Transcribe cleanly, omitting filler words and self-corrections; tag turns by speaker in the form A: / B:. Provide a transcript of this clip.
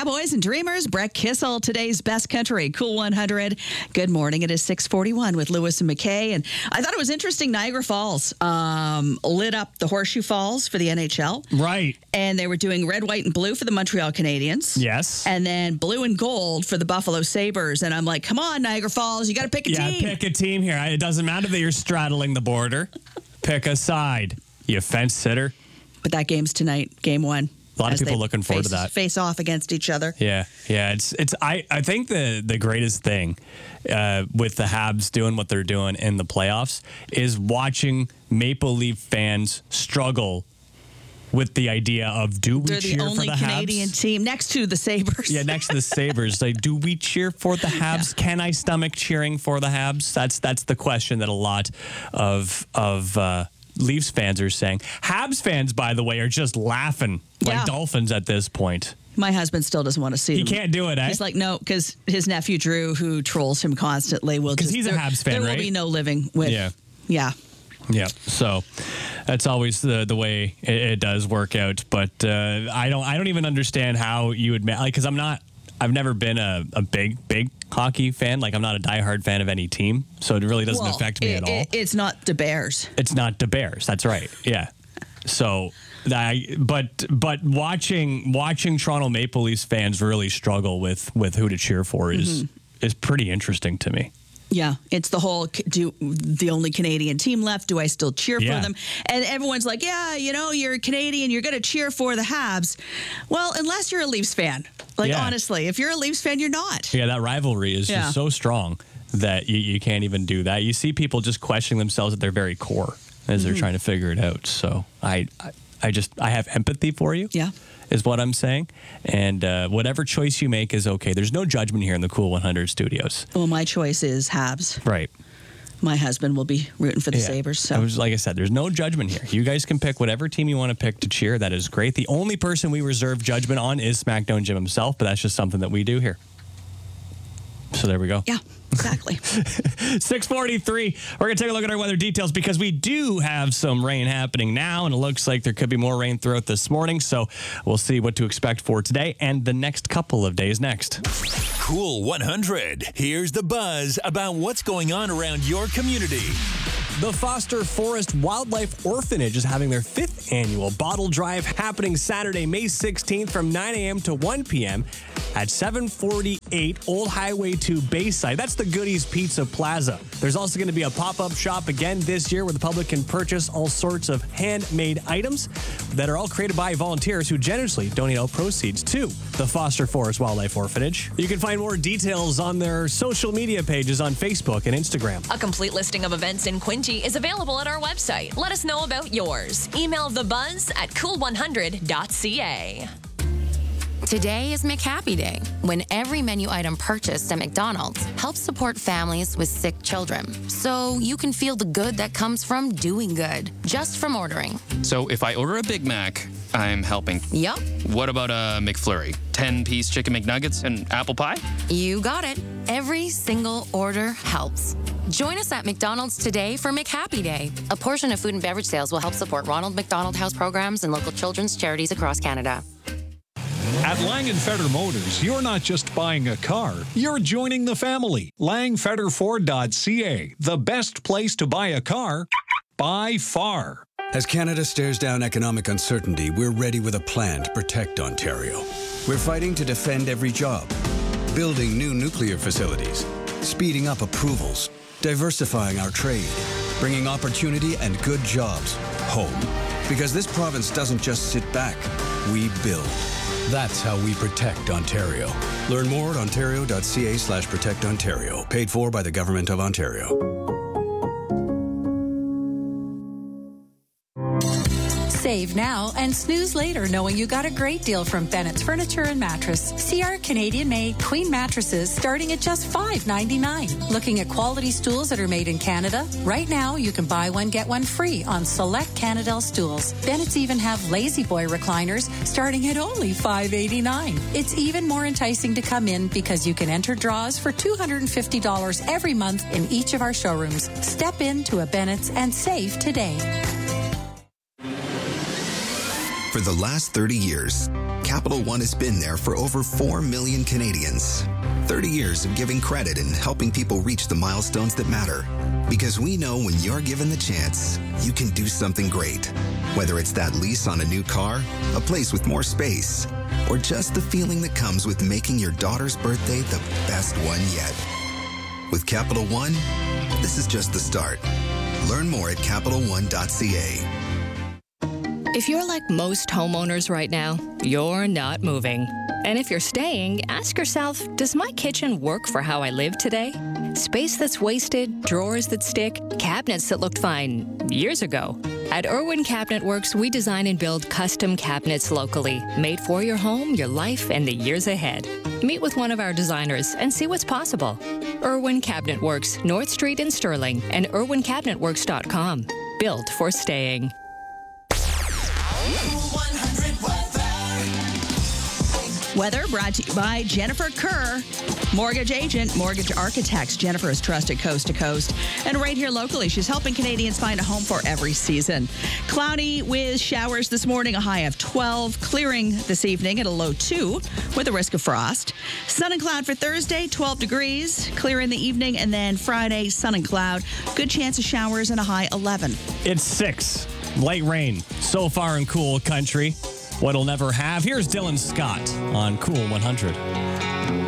A: Cowboys and Dreamers, Brett Kissel, today's Best Country, Cool 100. Good morning. It is 6:41 with Lewis and McKay. And I thought it was interesting. Niagara Falls lit up the Horseshoe Falls for the NHL.
B: Right.
A: And they were doing red, white, and blue for the Montreal Canadiens.
B: Yes.
A: And then blue and gold for the Buffalo Sabres. And I'm like, come on, Niagara Falls, you got to pick a team.
B: Yeah, pick a team here. It doesn't matter that you're straddling the border. Pick a side, you fence sitter.
A: But that game's tonight, game one.
B: A lot of people looking forward to that.
A: Face off against each other.
B: Yeah. I think the greatest thing with the Habs doing what they're doing in the playoffs is watching Maple Leaf fans struggle with the idea of, do we cheer for the Habs?
A: They're the only Canadian team next to the Sabres.
B: Yeah, next to the Sabres. Like, do we cheer for the Habs? Yeah. Can I stomach cheering for the Habs? That's the question that a lot of Leafs fans are saying. Habs fans, by the way, are just laughing like dolphins at this point.
A: My husband still doesn't want to see him.
B: He can't do it, eh?
A: He's like, no, because his nephew Drew, who trolls him constantly, will just...
B: Because he's a Habs fan, right?
A: There will be no living with... Yeah.
B: So that's always the way it does work out. But I don't even understand how you would... because I've never been a big hockey fan. Like, I'm not a diehard fan of any team, so it really doesn't affect me at all.
A: It's not the Bears.
B: It's not the Bears. That's right. Yeah. So, but watching Toronto Maple Leafs fans really struggle with who to cheer for is pretty interesting to me.
A: Yeah, it's the whole, the only Canadian team left, do I still cheer for them? And everyone's like, yeah, you're Canadian, you're going to cheer for the Habs. Well, unless you're a Leafs fan. Honestly, if you're a Leafs fan, you're not.
B: Yeah, that rivalry is just so strong that you can't even do that. You see people just questioning themselves at their very core as they're trying to figure it out. So I have empathy for you.
A: Yeah.
B: Is what I'm saying. And whatever choice you make is okay. There's no judgment here in the Cool 100 studios.
A: Well, my choice is Habs.
B: Right.
A: My husband will be rooting for the Sabres. So,
B: like I said, there's no judgment here. You guys can pick whatever team you want to pick to cheer. That is great. The only person we reserve judgment on is SmackDown Jim himself, but that's just something that we do here. So there we go.
A: Yeah. Exactly.
B: 6:43. We're going to take a look at our weather details because we do have some rain happening now, and it looks like there could be more rain throughout this morning. So we'll see what to expect for today and the next couple of days next.
C: Cool 100. Here's the buzz about what's going on around your community.
B: The Foster Forest Wildlife Orphanage is having their 5th annual bottle drive happening Saturday, May 16th from 9 a.m. to 1 p.m. at 748 Old Highway 2 Bayside. That's the Goodies Pizza Plaza. There's also going to be a pop-up shop again this year where the public can purchase all sorts of handmade items that are all created by volunteers who generously donate all proceeds to the Foster Forest Wildlife Orphanage. You can find more details on their social media pages on Facebook and Instagram.
D: A complete listing of events in Quincy is available at our website. Let us know about yours. Email thebuzz@cool100.ca.
E: Today is McHappy Day, when every menu item purchased at McDonald's helps support families with sick children. So you can feel the good that comes from doing good, just from ordering.
F: So if I order a Big Mac, I'm helping.
E: Yup.
F: What about a McFlurry? 10-piece chicken McNuggets and apple pie?
E: You got it. Every single order helps. Join us at McDonald's today for McHappy Day. A portion of food and beverage sales will help support Ronald McDonald House programs and local children's charities across Canada.
G: At Lang & Feder Motors, you're not just buying a car, you're joining the family. LangFederFord.ca, the best place to buy a car by far.
H: As Canada stares down economic uncertainty, we're ready with a plan to protect Ontario. We're fighting to defend every job, building new nuclear facilities, speeding up approvals, diversifying our trade, bringing opportunity and good jobs home. Because this province doesn't just sit back, we build. That's how we protect Ontario. Learn more at ontario.ca/protectontario. Paid for by the Government of Ontario.
I: Save now and snooze later knowing you got a great deal from Bennett's Furniture and Mattress. See our Canadian-made queen mattresses starting at just $5.99. Looking at quality stools that are made in Canada? Right now, you can buy one, get one free on select Canadel stools. Bennett's even have Lazy Boy recliners starting at only $5.89. It's even more enticing to come in because you can enter draws for $250 every month in each of our showrooms. Step into a Bennett's and save today.
J: For the last 30 years, Capital One has been there for over 4 million Canadians. 30 years of giving credit and helping people reach the milestones that matter. Because we know when you're given the chance, you can do something great. Whether it's that lease on a new car, a place with more space, or just the feeling that comes with making your daughter's birthday the best one yet. With Capital One, this is just the start. Learn more at CapitalOne.ca.
K: If you're like most homeowners right now, you're not moving. And if you're staying, ask yourself, does my kitchen work for how I live today? Space that's wasted, drawers that stick, cabinets that looked fine years ago. At Irwin Cabinet Works, we design and build custom cabinets locally, made for your home, your life, and the years ahead. Meet with one of our designers and see what's possible. Irwin Cabinet Works, North Street in Sterling, and irwincabinetworks.com. Built for staying.
A: Weather brought to you by Jennifer Kerr, mortgage agent, mortgage architects. Jennifer is trusted coast to coast. And right here locally, she's helping Canadians find a home for every season. Cloudy with showers this morning, a high of 12. Clearing this evening at a low 2 with a risk of frost. Sun and cloud for Thursday, 12 degrees. Clear in the evening. And then Friday, sun and cloud. Good chance of showers and a high 11.
B: It's 6. Light rain so far in cool country. What'll never have. Here's Dylan Scott on Cool 100.